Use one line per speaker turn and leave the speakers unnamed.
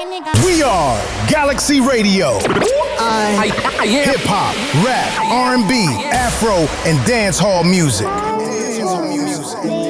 We are Galaxy Radio. Hip hop, rap, R&B, Afro, and dance hall music.